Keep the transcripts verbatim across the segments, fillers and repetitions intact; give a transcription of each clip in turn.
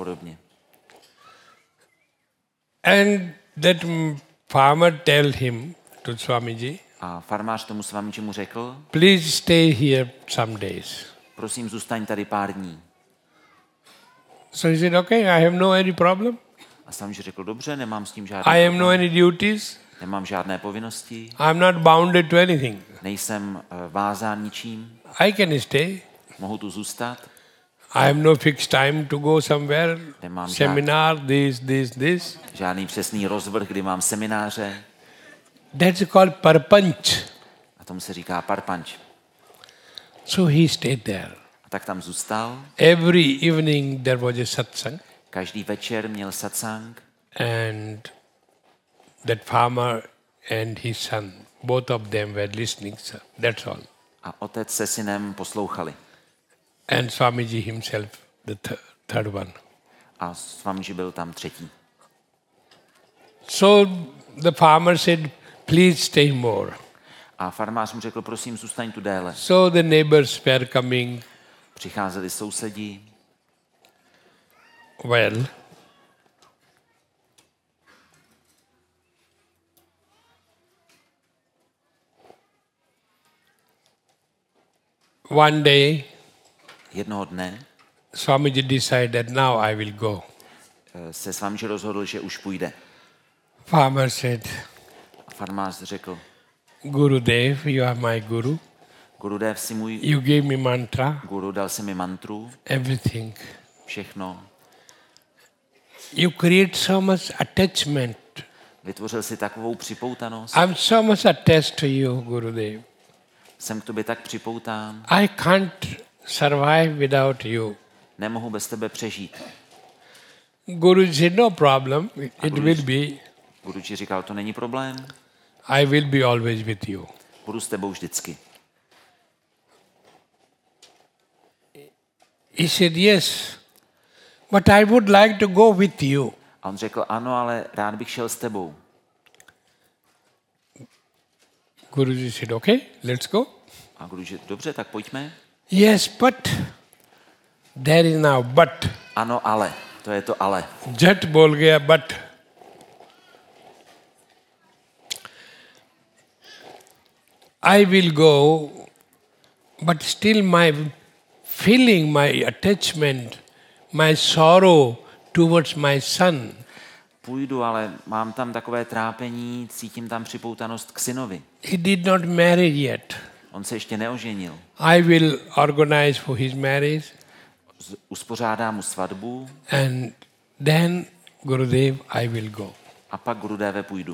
podobně. And that farmer tell him to Swamiji, A farmář tomu Swamijimu řekl, please stay here some days. prosím, zůstaň tady pár dní. So he said, okay, I have no any problem. A Swamiji řekl, dobře, nemám s tím žádný I have no problém, any duties. nemám žádné povinnosti, I'm not bounded to anything. nejsem uh, vázán ničím, I can stay. mohu tu zůstat, I have no fixed time to go somewhere, Nemám žád- seminar, this, this, this. žádný přesný rozvrh, kdy mám semináře. That's called parpanch. A tomu se říká parpanč. So he stayed there. A tak tam zůstal. Every evening there was a satsang, Každý večer měl satsang and that farmer and his son, both of them were listening. So that's all. a otec se synem poslouchali. And Swamiji himself, the th- third one. A Swamiji byl tam třetí. So the farmer said, please stay more. A farmář mu řekl, prosím, zůstaň tu déle. So the neighbors were coming. Přicházeli sousedi. Well, one day, Jednoho dne Swamiji decided, now I will go. eh, se Swamiji rozhodl, že už půjde. Farmer said, A farmář řekl, Gurudev, you are my guru. Gurudev si můj You gave me mantra, guru, dal si mi mantru, everything. všechno. You create so much attachment. Vytvořil si takovou připoutanost. I'm so much attached to you, Gurudev. Jsem k tobě tak připoután. I can't survive without you. Nemohu bez tebe přežít. Guru said, no problem, it will be. Guruji říkal, to není problém. I will be always with you. Budu s tebou vždycky. He said, yes, but I would like to go with you. A on řekl, ano, ale rád bych šel s tebou. Guruji said, okay, let's go. A Guruji, dobře, tak pojďme. Yes, but there is now but. Ano, ale. To je to ale. Jat bol gaya but. I will go, but still my feeling, my attachment, my sorrow towards my son, Půjdu, ale mám tam takové trápení, cítím tam připoutanost k synovi. he did not marry yet. On se ještě neoženil. I will organize for his marriage, Z- Uspořádá mu svatbu and then Gurudev, I will go. a pak Gurudeve půjdu.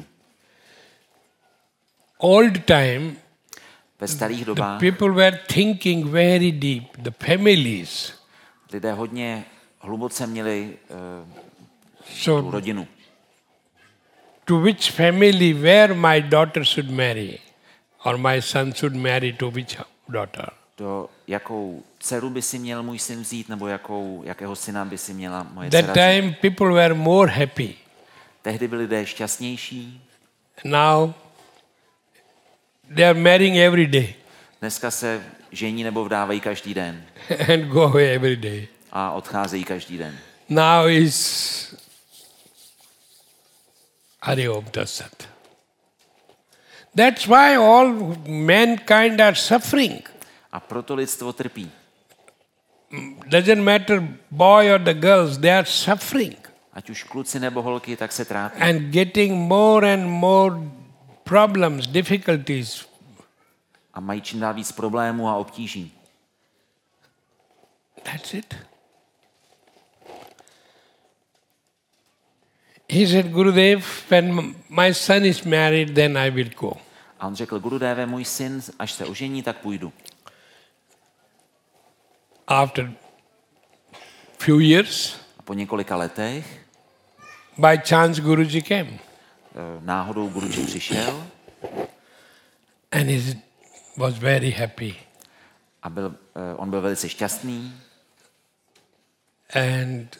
Old time, Ve starých the dobách people were thinking very deep, the families. lidé hodně hluboce měli uh, tu So rodinu. to which family, where my daughter should marry, or my son should marry to which daughter. Do jakou dceru by si měl můj syn vzít, nebo jakou, jakého syna by si měla moje That dcera vzít. time people were more happy. Tehdy byli lidé šťastnější. Now they are marrying every day Dneska se žení nebo vdávají každý den and go away every day. a odcházejí každý den. Now is Hari Om Tat Sat. That's why all mankind are suffering. A proto lidstvo trpí. Doesn't matter boy or the girls, they are suffering Ať už kluci nebo holky, tak se trápí. and getting more and more problems, difficulties. A mají čím dál víc problémů a obtíží. That's it. He said, Gurudev, when my son is married, then I will go. A on řekl, Gurudeve, můj syn, až se ožení, tak půjdu. After few years, A po několika letech by chance Guruji came. eh, náhodou Guruji přišel And he was very happy. a byl, eh, on byl velice šťastný. And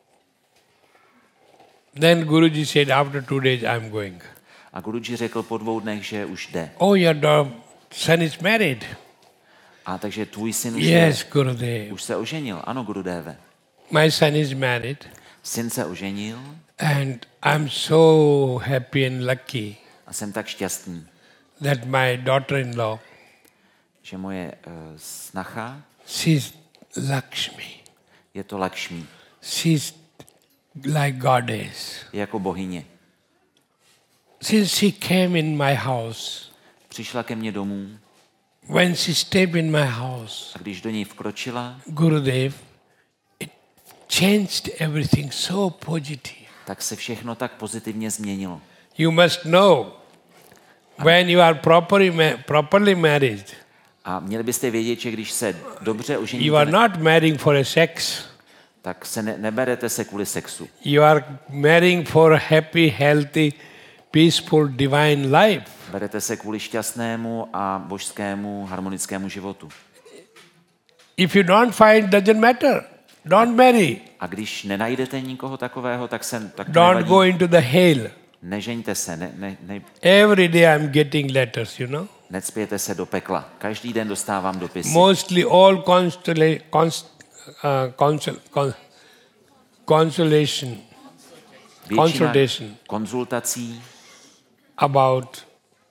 then Guruji said, after two days I'm going. A Guruji řekl po dvou dnech, že už jde. Oh, your da- son is married. A takže tvůj syn už, Yes, je, Gurudev. už se oženil. Ano, Gurudeve. My son is married, Syn se oženil and I'm so happy and lucky a jsem tak šťastný, that my daughter-in-law, že moje uh, snacha she's Lakshmi. je to Lakšmí, She's like goddess. je jako bohyně. Since she came in my house, Přišla ke mně domů when she stepped in my house, a když do něj vkročila, Gurudev, it changed everything so positive. tak se všechno tak pozitivně změnilo. You must know, when you are properly, ma- properly married, A měli byste vědět, že když se dobře you are oženíte, not marrying for a sex. tak se ne, neberete se kvůli sexu. You are marrying for a happy, healthy, peaceful, divine life. Berete se kvůli šťastnému a božskému harmonickému životu. If you don't find, doesn't matter. Don't marry. A když nenajdete nikoho takového, tak se tak to Don't nevadí. go into the hail. Nežeňte se, ne, ne, ne, Every day I'm getting letters, you know. necpěte se do pekla. Každý den dostávám dopisy. Mostly all consola- cons- uh, consol- con- consolation, Většina consultation konzultací about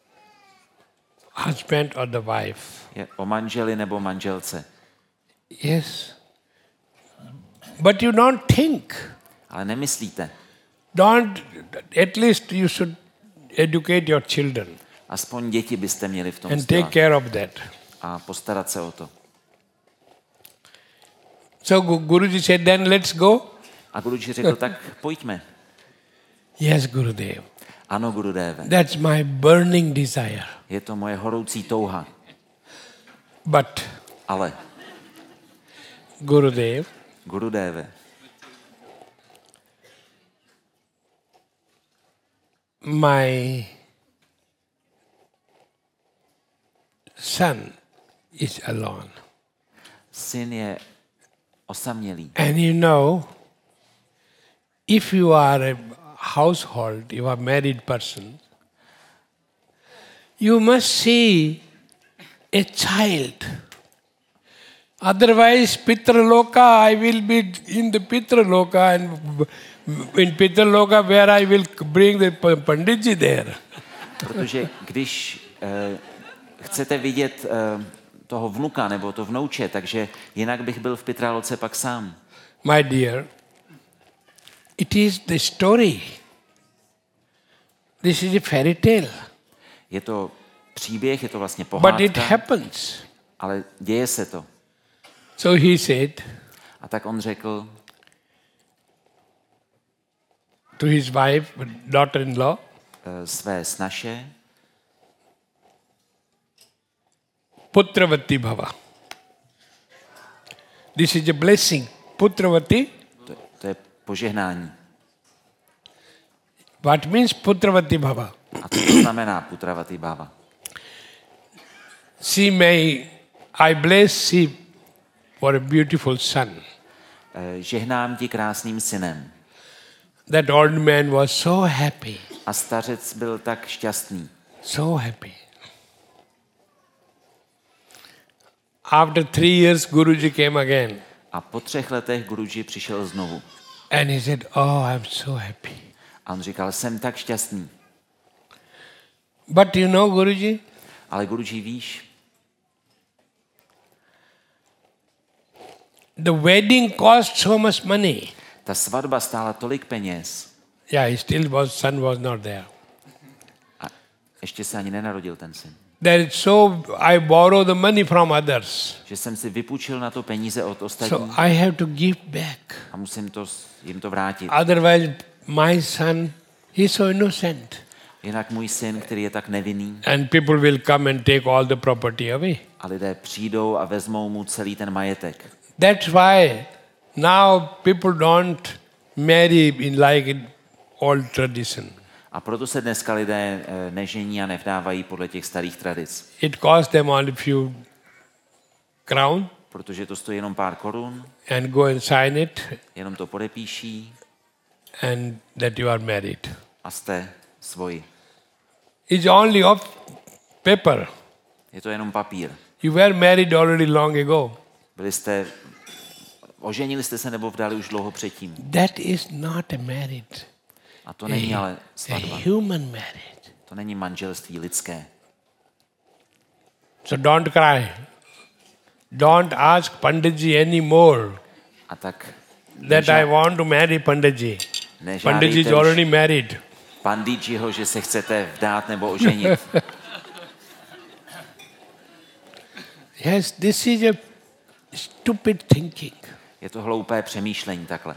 husband or the wife. je o manželi nebo manželce. Yes. But you don't think. Ale nemyslíte. Don't, at least you should educate your children Aspoň děti byste měli v tom and take vzdělat care of that. a postarat se o to. So Gu- Guruji said, then let's go. A Guruji řekl, tak pojďme. Yes, Gurudev. Ano, Gurudéve, That's my burning desire. je to moje horoucí touha. But Ale, Gurudev, Gurudéve, my son is alone. syn je osamělý. And you know, if you are a household, you are a married person, you must see a child. Otherwise, Pitraloka, I will be in the Pitraloka, and in Pitraloka where I will bring the Pa- Panditji there. Protože když uh, chcete vidět uh, toho vnuka nebo to vnouče, takže jinak bych byl v Pitraloce pak sám. My dear, it is the story. This is a fairy tale. Je to příběh, je to vlastně But it pohádka, happens. ale děje se to. So he said A tak on řekl to his wife, daughter-in-law, uh, své snaše, Putravati bhava. This is a blessing. Putravati, to, to je požehnání. what means Putravati bhava? A co to znamená Putravati bhava? She may, I bless she for a beautiful son. Uh, žehnám ti krásným synem. That old man was so happy, A stařec byl tak šťastný. so happy. After three years, Guruji came again. A po třech letech Guruji přišel znovu. And he said, oh, I'm so happy. A on říkal, jsem tak šťastný. But you know, Guruji, Ale Guruji, víš, the wedding cost so much money. ta svatba stála tolik peněz Yeah, he still was, son was not there. a ještě se ani nenarodil ten syn. That is so, I borrow the money from others. Že jsem si vypůjčil na to peníze od So ostatních I have to give back. a musím to, s- jim to vrátit. Otherwise, my son, he's so innocent. Jinak můj syn, který je tak nevinný, And people will come and take all the property away. a lidé přijdou a vezmou mu celý ten majetek. That's why now people don't marry in like in old tradition. A proto se dneska lidé eh, nežení a nevdávají podle těch starých tradic. It costs them only few crown Protože to stojí jenom pár korun, and go and sign it jenom to podepíší and that you are married. a jste svoji. It's only of paper. Je to jenom papír. You were married already long ago. Byli jste Oženili jste se nebo vdali už dlouho předtím. That is not a marriage. A to není ale A svatba. human marriage. To není manželství lidské. So don't cry. Don't ask Panditji anymore A tak that I want to marry Panditji. Panditji is nežádejte already už married. Panditjiho, že se chcete vdát nebo oženit. Yes, this is a stupid thinking. Je to hloupé přemýšlení takhle.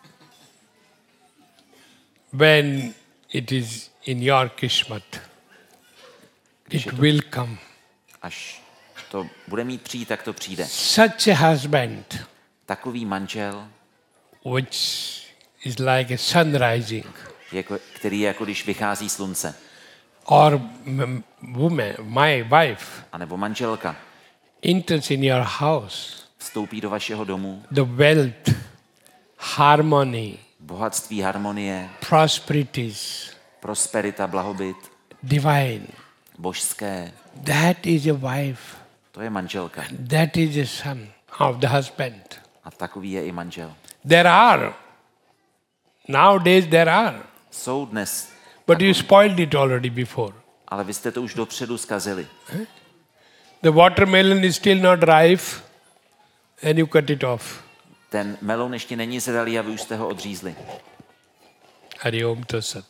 When it is in your kismat, Když it je to, will come. až to bude mít přijít, tak to přijde. Such a husband, Takový manžel, which is like a sun rising, jako, který je jako když vychází slunce. or m- woman, my wife, A nebo manželka enters in your house, vstoupí do vašeho domu, the wealth, harmony, bohatství, harmonie, prosperities, prosperita, blahobyt, divine. božské, That is a wife. to je manželka. That is a son of the husband. A takový je i manžel. There are. Nowadays there are. Jsou dnes, But you spoiled it already before. ale vy jste to už dopředu zkazili. The watermelon is still not ripe and you cut it off. Ten meloun ještě není zralý a vy už jste ho odřízli. Hari Om Tat Sat.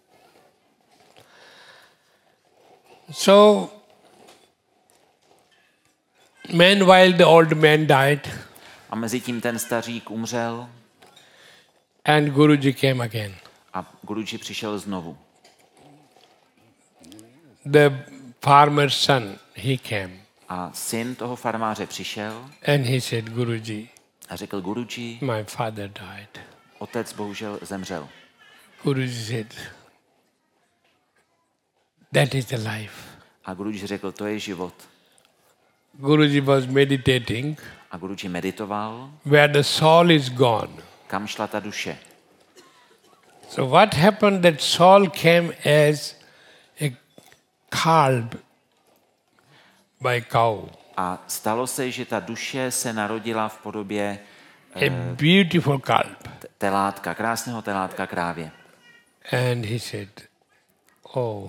So, meanwhile the old man died A mezi tím ten stařík umřel and Guruji came again. a Guruji přišel znovu. The farmer's son, he came A syn toho farmáře přišel and he said, Guruji, a řekl Guruji, my father died. otec bohužel zemřel. Guruji said, that is the life. A Guruji řekl, to je život. Guruji was meditating A Guruji meditoval, where the soul is gone. kam šla ta duše. So what happened that soul came as a calb by cow, A stalo se, že ta duše se narodila v podobě a beautiful calb. t- telátka, krásného telátka krávě. And he said, oh.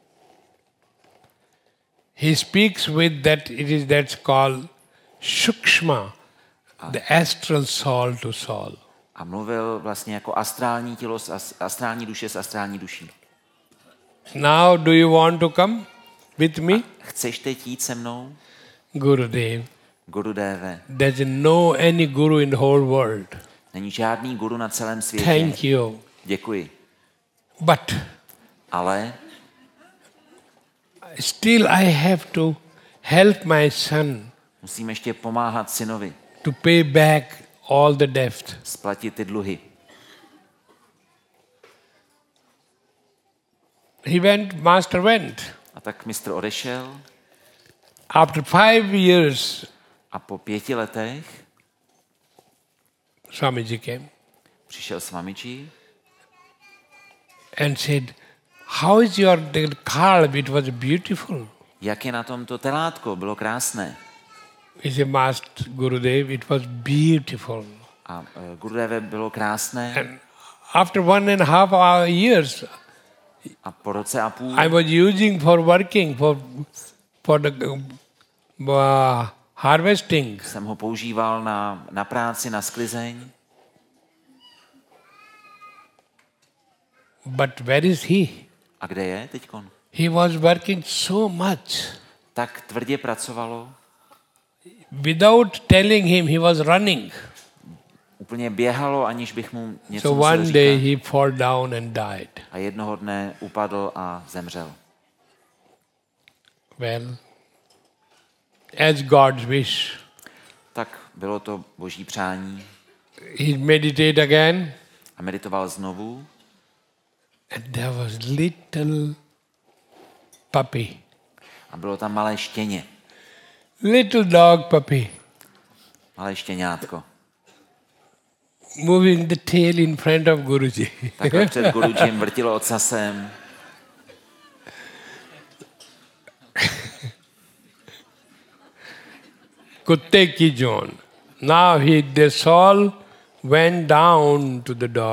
He speaks with that, it is that's called Shukshma, the astral soul to soul. A mluvil vlastně jako astrální tělo, s as- astrální duše s astrální duší. Now do you want to come with me? Chceš teď jít se mnou? Gurudev, Gurudeve, there's no any guru in the whole world. není žádný guru na celém světě. Thank you. Děkuji. But Ale still I have to help my son musím ještě pomáhat synovi to pay back all the debt. splatit ty dluhy. He went, master went. A tak mistr odešel After five years, a po pěti letech Swamiji came přišel Swamiji and said, how is your the calf? It was beautiful. jak je na tom to telátko, bylo krásné. He said, Master Gurudev, it was beautiful. A uh, Gurudeve bylo krásné And after one and a half hour years, a po roce a půl I was using for working, for, for the uh, harvesting. jsem ho používal na, na práci, na sklizeň. But where is he? A kde je teďkon? He was working so much. Tak tvrdě pracovalo, Without telling him, he was running. úplně běhalo, aniž bych mu něco So musel one day říkat. he fell down and died. A jednoho dne upadl a zemřel. Well, as God's wish, Tak bylo to boží přání. he meditated again, A meditoval znovu and there was little puppy, a bylo tam malé štěně, little dog puppy, malé štěňátko. moving the tail in front of Guruji. Takhle před Gurujim vrtilo ocasem. Kutte ki John. Now he, they all went down to the dog.